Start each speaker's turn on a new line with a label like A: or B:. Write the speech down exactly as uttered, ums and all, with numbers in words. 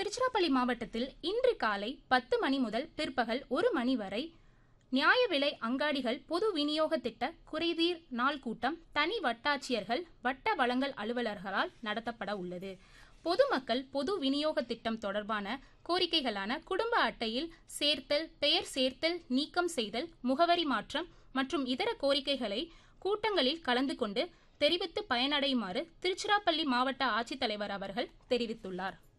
A: திருச்சிராப்பள்ளி மாவட்டத்தில் இன்று காலை பத்து மணி முதல் பிற்பகல் ஒரு மணி வரை நியாய விலை அங்காடிகள் பொது விநியோக திட்ட குறைதீர் நாள் கூட்டம் தனி வட்டாட்சியர்கள் வட்ட வழங்கல் அலுவலர்களால் நடத்தப்பட உள்ளது. பொதுமக்கள் பொது விநியோக திட்டம் தொடர்பான கோரிக்கைகளான குடும்ப அட்டையில் சேர்த்தல், பெயர் சேர்த்தல், நீக்கம் செய்தல், முகவரி மாற்றம் மற்றும் இதர கோரிக்கைகளை கூட்டங்களில் கலந்து கொண்டு தெரிவித்து பயனடையுமாறு திருச்சிராப்பள்ளி மாவட்ட ஆட்சித்தலைவர் அவர்கள் தெரிவித்துள்ளார்.